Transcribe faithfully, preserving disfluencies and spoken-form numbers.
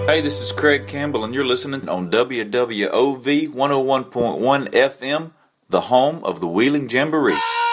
Hey, this is Craig Campbell, and you're listening on W W O V one oh one point one F M, the home of the Wheeling Jamboree.